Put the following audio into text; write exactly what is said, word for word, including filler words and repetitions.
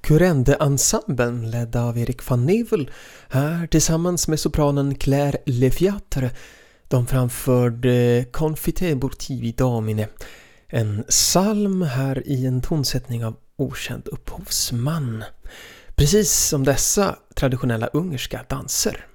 Curende-ensemblen ledd av Erik van Nevel här tillsammans med sopranen Claire Lefiatre. De framförde Confite Bortivi Domine, en psalm här i en tonsättning av okänd upphovsman. Precis som dessa traditionella ungerska danser.